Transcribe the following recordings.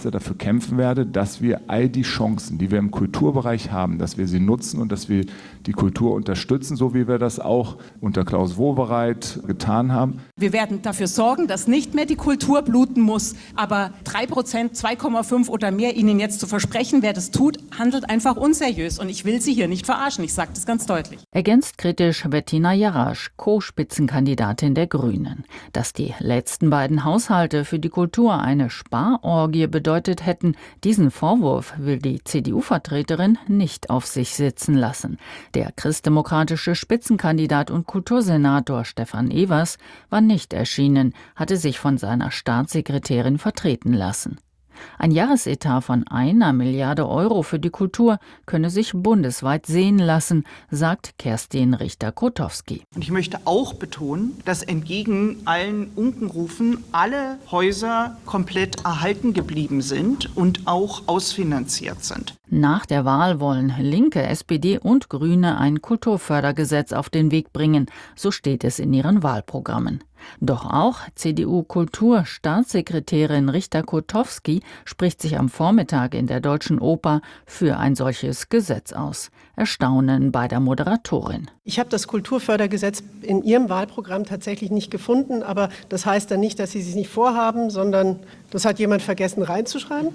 dafür kämpfen werde, dass wir all die Chancen, die wir im Kulturbereich haben, dass wir sie nutzen und dass wir die Kultur unterstützen, so wie wir das auch unter Klaus Wowereit getan haben. Wir werden dafür sorgen, dass nicht mehr die Kultur bluten muss, aber 3%, 2,5 oder mehr Ihnen jetzt zu versprechen, wer das tut, handelt einfach unseriös und ich will Sie hier nicht verarschen, ich sage das ganz deutlich. Ergänzt kritisch Bettina Jarasch, Co-Spitzenkandidatin der Grünen. Dass die letzten beiden Haushalte für die Kultur eine Sparorgie bedeutet hätten, diesen Vorwurf will die CDU-Vertreterin nicht auf sich sitzen lassen. Der christdemokratische Spitzenkandidat und Kultursenator Stefan Evers war nicht erschienen, hatte sich von seiner Staatssekretärin vertreten lassen. Ein Jahresetat von 1 Milliarde Euro für die Kultur könne sich bundesweit sehen lassen, sagt Kerstin Richter-Krotowski. Und ich möchte auch betonen, dass entgegen allen Unkenrufen alle Häuser komplett erhalten geblieben sind und auch ausfinanziert sind. Nach der Wahl wollen Linke, SPD und Grüne ein Kulturfördergesetz auf den Weg bringen, so steht es in ihren Wahlprogrammen. Doch auch CDU-Kulturstaatssekretärin Richter-Krotowski spricht sich am Vormittag in der Deutschen Oper für ein solches Gesetz aus. Erstaunen bei der Moderatorin. Ich habe das Kulturfördergesetz in Ihrem Wahlprogramm tatsächlich nicht gefunden, aber das heißt dann nicht, dass Sie es nicht vorhaben, sondern das hat jemand vergessen reinzuschreiben?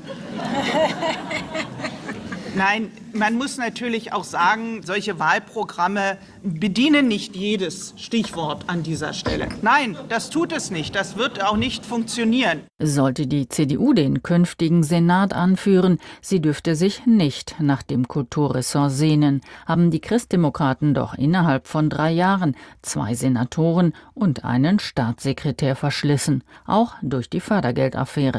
Nein, man muss natürlich auch sagen, solche Wahlprogramme bedienen nicht jedes Stichwort an dieser Stelle. Nein, das tut es nicht. Das wird auch nicht funktionieren. Sollte die CDU den künftigen Senat anführen, sie dürfte sich nicht nach dem Kulturressort sehnen, haben die Christdemokraten doch innerhalb von 3 Jahren 2 Senatoren und einen Staatssekretär verschlissen, auch durch die Fördergeldaffäre.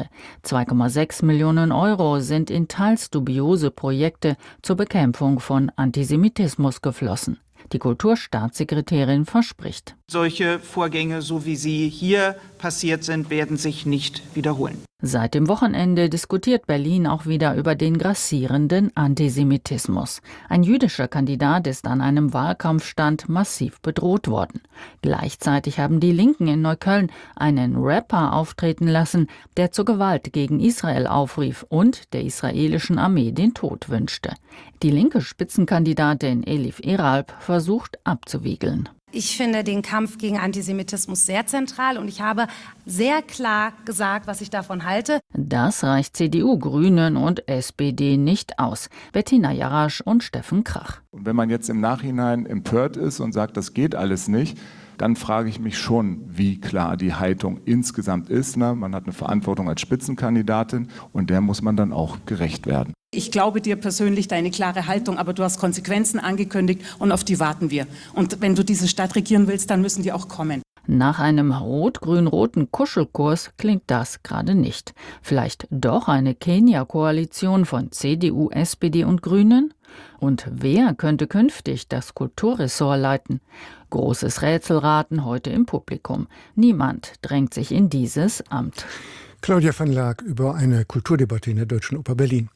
2,6 Millionen Euro sind in teils dubiose Projekte zur Bekämpfung von Antisemitismus geflossen. Die Kulturstaatssekretärin verspricht: Solche Vorgänge, so wie sie hier passiert sind, werden sich nicht wiederholen. Seit dem Wochenende diskutiert Berlin auch wieder über den grassierenden Antisemitismus. Ein jüdischer Kandidat ist an einem Wahlkampfstand massiv bedroht worden. Gleichzeitig haben die Linken in Neukölln einen Rapper auftreten lassen, der zur Gewalt gegen Israel aufrief und der israelischen Armee den Tod wünschte. Die linke Spitzenkandidatin Elif Eralp versucht abzuwiegeln. Ich finde den Kampf gegen Antisemitismus sehr zentral und ich habe sehr klar gesagt, was ich davon halte. Das reicht CDU, Grünen und SPD nicht aus. Bettina Jarasch und Steffen Krach. Und wenn man jetzt im Nachhinein empört ist und sagt, das geht alles nicht, dann frage ich mich schon, wie klar die Haltung insgesamt ist. Man hat eine Verantwortung als Spitzenkandidatin und der muss man dann auch gerecht werden. Ich glaube dir persönlich deine klare Haltung, aber du hast Konsequenzen angekündigt und auf die warten wir. Und wenn du diese Stadt regieren willst, dann müssen die auch kommen. Nach einem rot-grün-roten Kuschelkurs klingt das gerade nicht. Vielleicht doch eine Kenia-Koalition von CDU, SPD und Grünen? Und wer könnte künftig das Kulturressort leiten? Großes Rätselraten heute im Publikum. Niemand drängt sich in dieses Amt. Claudia van Laak über eine Kulturdebatte in der Deutschen Oper Berlin.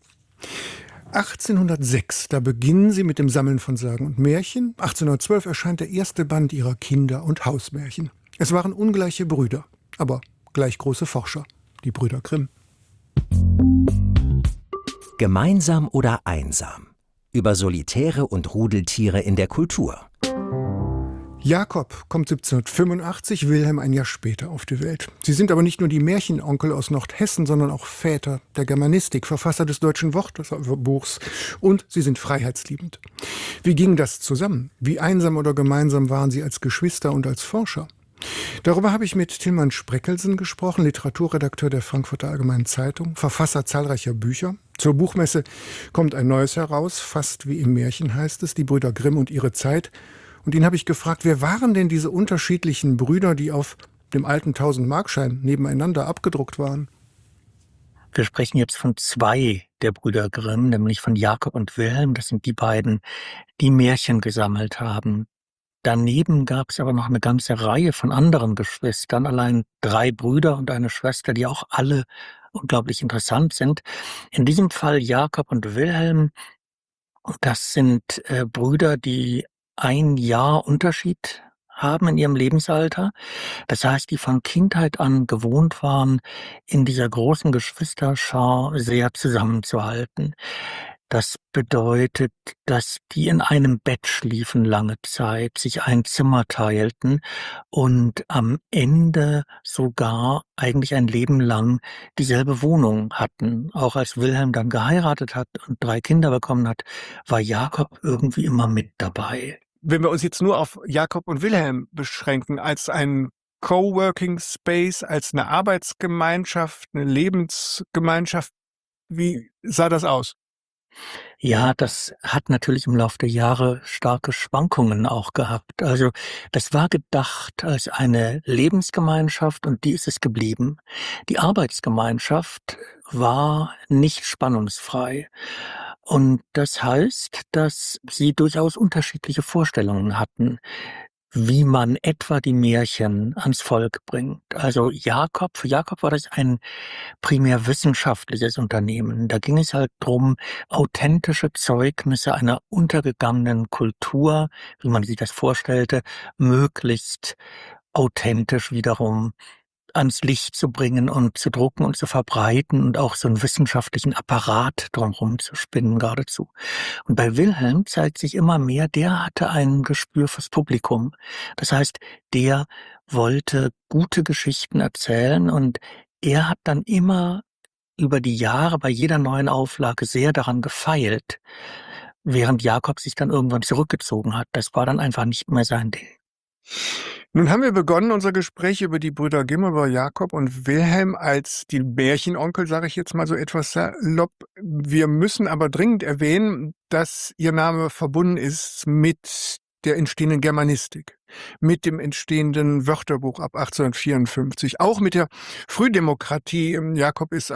1806, da beginnen sie mit dem Sammeln von Sagen und Märchen. 1812 erscheint der erste Band ihrer Kinder- und Hausmärchen. Es waren ungleiche Brüder, aber gleich große Forscher, die Brüder Grimm. Gemeinsam oder einsam? Über Solitäre und Rudeltiere in der Kultur. Jakob kommt 1785, Wilhelm ein Jahr später auf die Welt. Sie sind aber nicht nur die Märchenonkel aus Nordhessen, sondern auch Väter der Germanistik, Verfasser des deutschen Wörterbuchs und sie sind freiheitsliebend. Wie ging das zusammen? Wie einsam oder gemeinsam waren sie als Geschwister und als Forscher? Darüber habe ich mit Tilman Spreckelsen gesprochen, Literaturredakteur der Frankfurter Allgemeinen Zeitung, Verfasser zahlreicher Bücher. Zur Buchmesse kommt ein neues heraus, fast wie im Märchen heißt es, die Brüder Grimm und ihre Zeit. Und ihn habe ich gefragt, wer waren denn diese unterschiedlichen Brüder, die auf dem alten 1000-Markschein nebeneinander abgedruckt waren? Wir sprechen jetzt von 2 der Brüder Grimm, nämlich von Jakob und Wilhelm. Das sind die beiden, die Märchen gesammelt haben. Daneben gab es aber noch eine ganze Reihe von anderen Geschwistern, allein 3 Brüder und eine Schwester, die auch alle unglaublich interessant sind. In diesem Fall Jakob und Wilhelm, das sind Brüder, die 1 Jahr Unterschied haben in ihrem Lebensalter. Das heißt, die von Kindheit an gewohnt waren, in dieser großen Geschwisterschar sehr zusammenzuhalten. Das bedeutet, dass die in einem Bett schliefen lange Zeit, sich ein Zimmer teilten und am Ende sogar eigentlich ein Leben lang dieselbe Wohnung hatten. Auch als Wilhelm dann geheiratet hat und 3 Kinder bekommen hat, war Jakob irgendwie immer mit dabei. Wenn wir uns jetzt nur auf Jakob und Wilhelm beschränken, als ein Coworking Space, als eine Arbeitsgemeinschaft, eine Lebensgemeinschaft, wie sah das aus? Ja, das hat natürlich im Laufe der Jahre starke Schwankungen auch gehabt. Also das war gedacht als eine Lebensgemeinschaft und die ist es geblieben. Die Arbeitsgemeinschaft war nicht spannungsfrei. Und das heißt, dass sie durchaus unterschiedliche Vorstellungen hatten, wie man etwa die Märchen ans Volk bringt. Also für Jakob war das ein primär wissenschaftliches Unternehmen. Da ging es halt drum, authentische Zeugnisse einer untergegangenen Kultur, wie man sich das vorstellte, möglichst authentisch wiederum ans Licht zu bringen und zu drucken und zu verbreiten und auch so einen wissenschaftlichen Apparat drumherum zu spinnen geradezu. Und bei Wilhelm zeigt sich immer mehr, der hatte ein Gespür fürs Publikum. Das heißt, der wollte gute Geschichten erzählen und er hat dann immer über die Jahre bei jeder neuen Auflage sehr daran gefeilt, während Jakob sich dann irgendwann zurückgezogen hat. Das war dann einfach nicht mehr sein Ding. Nun haben wir begonnen, unser Gespräch über die Brüder Grimm, über Jakob und Wilhelm als die Märchenonkel, sage ich jetzt mal so etwas salopp. Wir müssen aber dringend erwähnen, dass ihr Name verbunden ist mit der entstehenden Germanistik, mit dem entstehenden Wörterbuch ab 1854, auch mit der Frühdemokratie. Jakob ist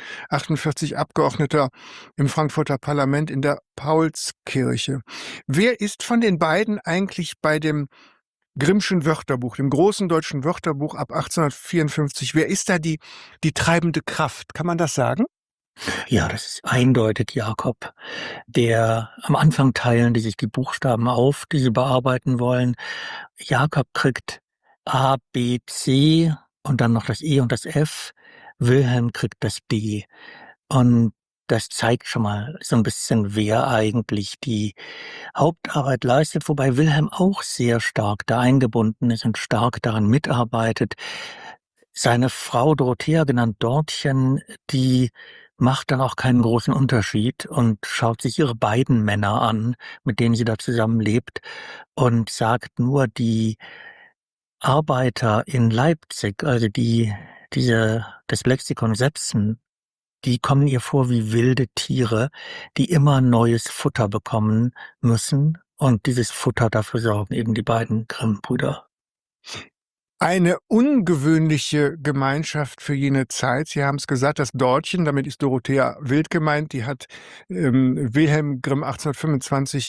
1848 Abgeordneter im Frankfurter Parlament in der Paulskirche. Wer ist von den beiden eigentlich bei dem Grimmschen Wörterbuch, dem großen deutschen Wörterbuch ab 1854, wer ist da die treibende Kraft? Kann man das sagen? Ja, das ist eindeutig Jakob. Der am Anfang teilen die sich die Buchstaben auf, die sie bearbeiten wollen. Jakob kriegt A, B, C und dann noch das E und das F. Wilhelm kriegt das D. Und das zeigt schon mal so ein bisschen, wer eigentlich die Hauptarbeit leistet, wobei Wilhelm auch sehr stark da eingebunden ist und stark daran mitarbeitet. Seine Frau Dorothea, genannt Dortchen, die macht dann auch keinen großen Unterschied und schaut sich ihre beiden Männer an, mit denen sie da zusammenlebt, und sagt nur, die Arbeiter in Leipzig, also das Lexikon setzen, die kommen ihr vor wie wilde Tiere, die immer neues Futter bekommen müssen. Und dieses Futter, dafür sorgen eben die beiden Grimm-Brüder. Eine ungewöhnliche Gemeinschaft für jene Zeit. Sie haben es gesagt, das Dortchen, damit ist Dorothea Wild gemeint, die hat Wilhelm Grimm 1825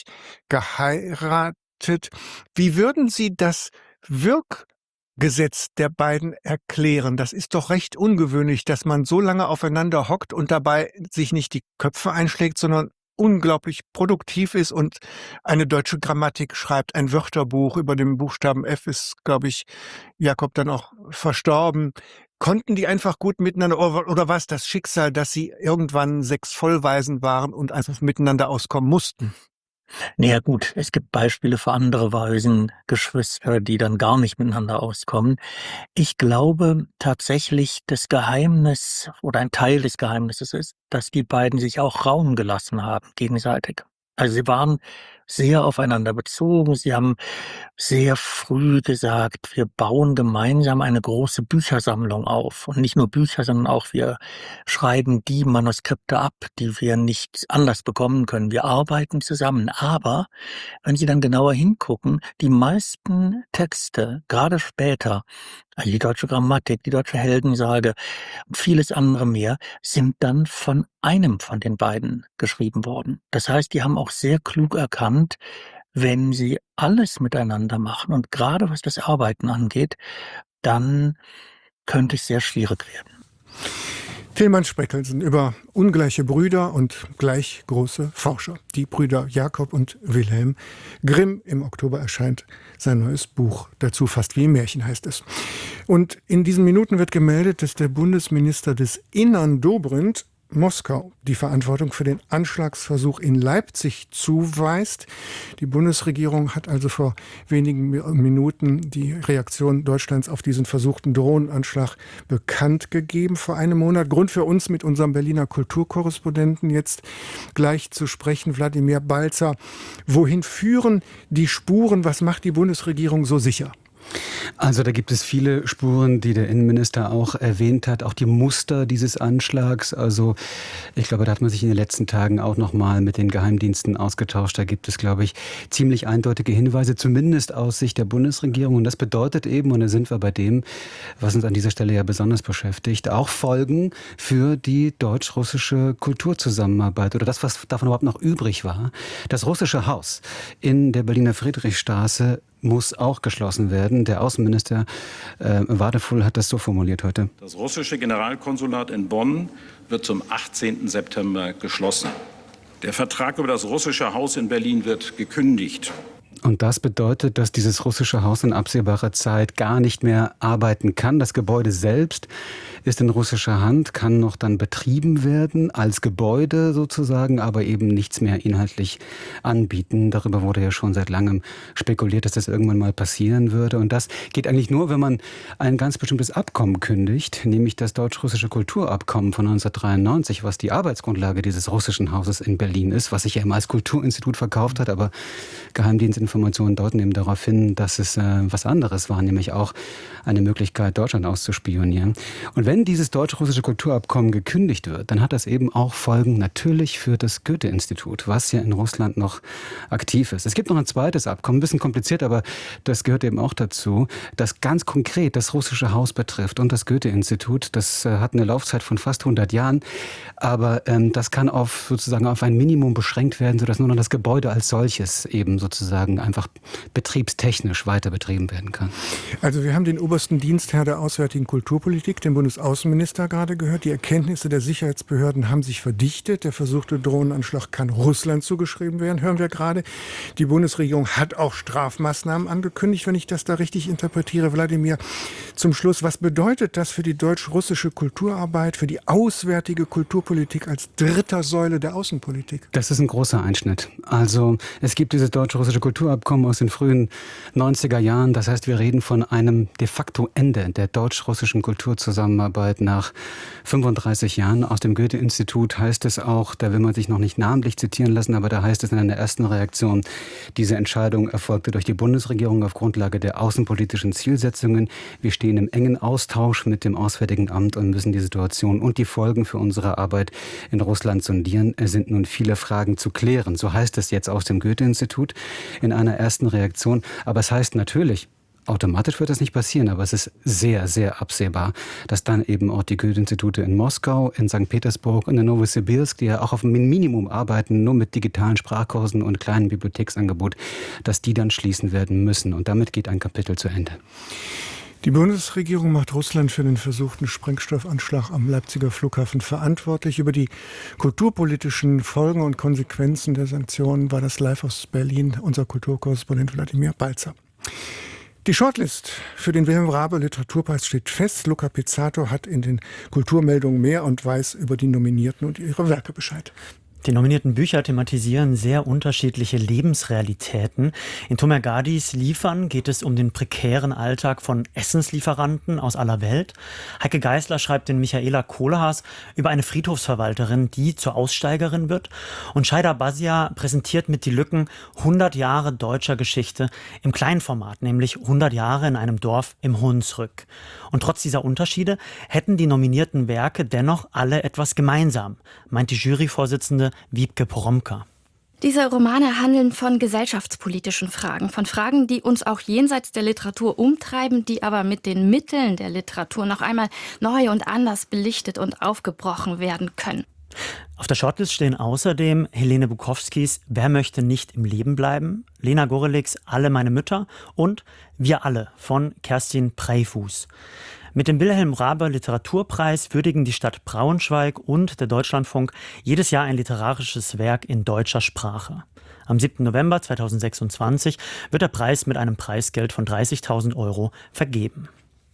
geheiratet. Wie würden Sie das Wirkgesetz der beiden erklären? Das ist doch recht ungewöhnlich, dass man so lange aufeinander hockt und dabei sich nicht die Köpfe einschlägt, sondern unglaublich produktiv ist und eine deutsche Grammatik schreibt, ein Wörterbuch. Über dem Buchstaben F ist, glaube ich, Jakob dann auch verstorben. Konnten die einfach gut miteinander, oder war es das Schicksal, dass sie irgendwann 6 Vollwaisen waren und einfach miteinander auskommen mussten? Naja gut, es gibt Beispiele für andere Waisengeschwister, die dann gar nicht miteinander auskommen. Ich glaube tatsächlich, das Geheimnis oder ein Teil des Geheimnisses ist, dass die beiden sich auch Raum gelassen haben, gegenseitig. Also sie waren sehr aufeinander bezogen. Sie haben sehr früh gesagt, wir bauen gemeinsam eine große Büchersammlung auf. Und nicht nur Bücher, sondern auch wir schreiben die Manuskripte ab, die wir nicht anders bekommen können. Wir arbeiten zusammen. Aber wenn Sie dann genauer hingucken, die meisten Texte, gerade später, also die deutsche Grammatik, die deutsche Heldensage und vieles andere mehr, sind dann von einem von den beiden geschrieben worden. Das heißt, die haben auch sehr klug erkannt, wenn sie alles miteinander machen und gerade was das Arbeiten angeht, dann könnte es sehr schwierig werden. Tilman Spreckelsen über ungleiche Brüder und gleich große Forscher. Die Brüder Jakob und Wilhelm Grimm. Im Oktober erscheint sein neues Buch. Dazu fast wie im Märchen heißt es. Und in diesen Minuten wird gemeldet, dass der Bundesminister des Innern Dobrindt Moskau die Verantwortung für den Anschlagsversuch in Leipzig zuweist. Die Bundesregierung hat also vor wenigen Minuten die Reaktion Deutschlands auf diesen versuchten Drohnenanschlag bekannt gegeben vor einem Monat. Grund für uns, mit unserem Berliner Kulturkorrespondenten jetzt gleich zu sprechen, Wladimir Balzer. Wohin führen die Spuren? Was macht die Bundesregierung so sicher? Also da gibt es viele Spuren, die der Innenminister auch erwähnt hat, auch die Muster dieses Anschlags. Also ich glaube, da hat man sich in den letzten Tagen auch noch mal mit den Geheimdiensten ausgetauscht. Da gibt es, glaube ich, ziemlich eindeutige Hinweise, zumindest aus Sicht der Bundesregierung. Und das bedeutet eben, und da sind wir bei dem, was uns an dieser Stelle ja besonders beschäftigt, auch Folgen für die deutsch-russische Kulturzusammenarbeit oder das, was davon überhaupt noch übrig war. Das russische Haus in der Berliner Friedrichstraße muss auch geschlossen werden. Der Außenminister Wadefull hat das so formuliert heute. Das russische Generalkonsulat in Bonn wird zum 18. September geschlossen. Der Vertrag über das russische Haus in Berlin wird gekündigt. Und das bedeutet, dass dieses russische Haus in absehbarer Zeit gar nicht mehr arbeiten kann. Das Gebäude selbst ist in russischer Hand, kann noch dann betrieben werden als Gebäude sozusagen, aber eben nichts mehr inhaltlich anbieten. Darüber wurde ja schon seit langem spekuliert, dass das irgendwann mal passieren würde. Und das geht eigentlich nur, wenn man ein ganz bestimmtes Abkommen kündigt, nämlich das deutsch-russische Kulturabkommen von 1993, was die Arbeitsgrundlage dieses russischen Hauses in Berlin ist, was sich ja immer als Kulturinstitut verkauft hat, aber Geheimdienstinformationen deuten eben darauf hin, dass es was anderes war, nämlich auch eine Möglichkeit, Deutschland auszuspionieren. Und wenn dieses deutsch-russische Kulturabkommen gekündigt wird, dann hat das eben auch Folgen natürlich für das Goethe-Institut, was ja in Russland noch aktiv ist. Es gibt noch ein zweites Abkommen, ein bisschen kompliziert, aber das gehört eben auch dazu, das ganz konkret das russische Haus betrifft und das Goethe-Institut. Das hat eine Laufzeit von fast 100 Jahren, aber das kann sozusagen auf ein Minimum beschränkt werden, sodass nur noch das Gebäude als solches eben sozusagen einfach betriebstechnisch weiter betrieben werden kann. Also wir haben den obersten Dienstherr der Auswärtigen Kulturpolitik, den Bundesaußenminister, gerade gehört. Die Erkenntnisse der Sicherheitsbehörden haben sich verdichtet. Der versuchte Drohnenanschlag kann Russland zugeschrieben werden, hören wir gerade. Die Bundesregierung hat auch Strafmaßnahmen angekündigt, wenn ich das da richtig interpretiere. Wladimir, zum Schluss, was bedeutet das für die deutsch-russische Kulturarbeit, für die auswärtige Kulturpolitik als dritter Säule der Außenpolitik? Das ist ein großer Einschnitt. Also es gibt dieses deutsch-russische Kulturabkommen aus den frühen 90er Jahren. Das heißt, wir reden von einem de facto Ende der deutsch-russischen Kulturzusammenarbeit nach 35 Jahren. Aus dem Goethe-Institut heißt es auch, da will man sich noch nicht namentlich zitieren lassen, aber da heißt es in einer ersten Reaktion, diese Entscheidung erfolgte durch die Bundesregierung auf Grundlage der außenpolitischen Zielsetzungen. Wir stehen im engen Austausch mit dem Auswärtigen Amt und müssen die Situation und die Folgen für unsere Arbeit in Russland sondieren. Es sind nun viele Fragen zu klären. So heißt es jetzt aus dem Goethe-Institut in einer ersten Reaktion. Aber es heißt natürlich, automatisch wird das nicht passieren, aber es ist sehr, sehr absehbar, dass dann eben auch die Goethe-Institute in Moskau, in St. Petersburg und in Novosibirsk, die ja auch auf einem Minimum arbeiten, nur mit digitalen Sprachkursen und kleinen Bibliotheksangebot, dass die dann schließen werden müssen. Und damit geht ein Kapitel zu Ende. Die Bundesregierung macht Russland für den versuchten Sprengstoffanschlag am Leipziger Flughafen verantwortlich. Über die kulturpolitischen Folgen und Konsequenzen der Sanktionen war das live aus Berlin unser Kulturkorrespondent Wladimir Balzer. Die Shortlist für den Wilhelm Raabe Literaturpreis steht fest. Luca Pizzato hat in den Kulturmeldungen mehr und weiß über die Nominierten und ihre Werke Bescheid. Die nominierten Bücher thematisieren sehr unterschiedliche Lebensrealitäten. In Tomer Gadis Liefern geht es um den prekären Alltag von Essenslieferanten aus aller Welt. Heike Geisler schreibt in Michaela Kohlhaas über eine Friedhofsverwalterin, die zur Aussteigerin wird. Und Shaida Basia präsentiert mit Die Lücken 100 Jahre deutscher Geschichte im Kleinformat, nämlich 100 Jahre in einem Dorf im Hunsrück. Und trotz dieser Unterschiede hätten die nominierten Werke dennoch alle etwas gemeinsam, meint die Juryvorsitzende Wiebke Poromka. Diese Romane handeln von gesellschaftspolitischen Fragen, von Fragen, die uns auch jenseits der Literatur umtreiben, die aber mit den Mitteln der Literatur noch einmal neu und anders belichtet und aufgebrochen werden können. Auf der Shortlist stehen außerdem Helene Bukowskis Wer möchte nicht im Leben bleiben?, Lena Goreliks Alle meine Mütter und Wir alle von Kerstin Preyfuß. Mit dem Wilhelm-Raabe-Literaturpreis würdigen die Stadt Braunschweig und der Deutschlandfunk jedes Jahr ein literarisches Werk in deutscher Sprache. Am 7. November 2026 wird der Preis mit einem Preisgeld von 30.000 € vergeben.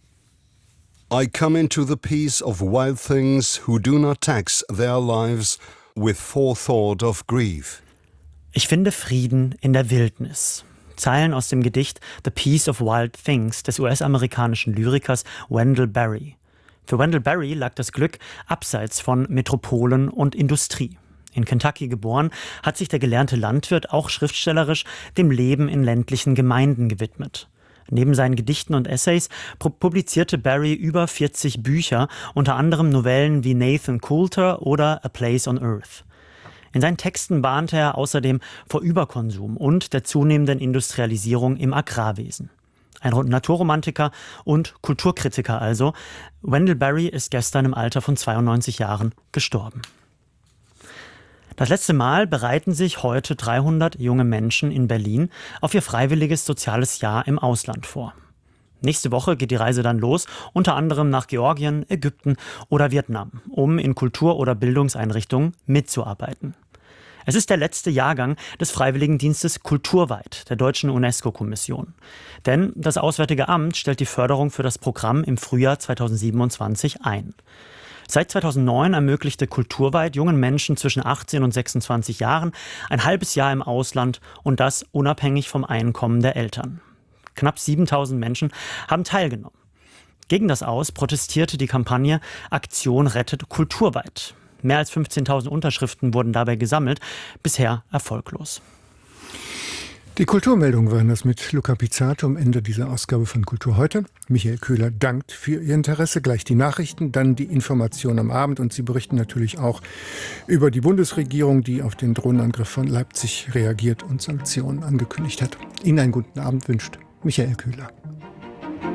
I come into the peace of wild things who do not tax their lives with forethought of grief. Ich finde Frieden in der Wildnis. Zeilen aus dem Gedicht The Peace of Wild Things des US-amerikanischen Lyrikers Wendell Berry. Für Wendell Berry lag das Glück abseits von Metropolen und Industrie. In Kentucky geboren, hat sich der gelernte Landwirt auch schriftstellerisch dem Leben in ländlichen Gemeinden gewidmet. Neben seinen Gedichten und Essays publizierte Berry über 40 Bücher, unter anderem Novellen wie Nathan Coulter oder A Place on Earth. In seinen Texten warnte er außerdem vor Überkonsum und der zunehmenden Industrialisierung im Agrarwesen. Ein Naturromantiker und Kulturkritiker also. Wendell Berry ist gestern im Alter von 92 Jahren gestorben. Das letzte Mal bereiten sich heute 300 junge Menschen in Berlin auf ihr freiwilliges soziales Jahr im Ausland vor. Nächste Woche geht die Reise dann los, unter anderem nach Georgien, Ägypten oder Vietnam, um in Kultur- oder Bildungseinrichtungen mitzuarbeiten. Es ist der letzte Jahrgang des Freiwilligendienstes Kulturweit der Deutschen UNESCO-Kommission. Denn das Auswärtige Amt stellt die Förderung für das Programm im Frühjahr 2027 ein. Seit 2009 ermöglichte Kulturweit jungen Menschen zwischen 18 und 26 Jahren ein halbes Jahr im Ausland und das unabhängig vom Einkommen der Eltern. Knapp 7.000 Menschen haben teilgenommen. Gegen das Aus protestierte die Kampagne Aktion rettet Kulturweit. Mehr als 15.000 Unterschriften wurden dabei gesammelt, bisher erfolglos. Die Kulturmeldungen waren das mit Luca Pizzato am Ende dieser Ausgabe von Kultur heute. Michael Köhler dankt für Ihr Interesse. Gleich die Nachrichten, dann die Information am Abend. Und Sie berichten natürlich auch über die Bundesregierung, die auf den Drohnenangriff von Leipzig reagiert und Sanktionen angekündigt hat. Ihnen einen guten Abend wünscht Michael Köhler.